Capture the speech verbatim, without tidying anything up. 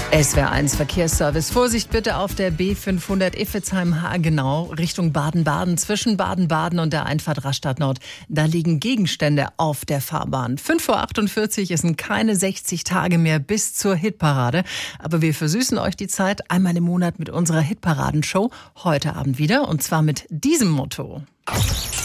S W R eins Verkehrsservice. Vorsicht bitte auf der B fünfhundert Iffezheim-Hagenau Richtung Baden-Baden. Zwischen Baden-Baden und der Einfahrt Rastatt Nord. Da liegen Gegenstände auf der Fahrbahn. fünf Uhr achtundvierzig, es sind keine sechzig Tage mehr bis zur Hitparade. Aber wir versüßen euch die Zeit einmal im Monat mit unserer Hitparadenshow. Heute Abend wieder und zwar mit diesem Motto.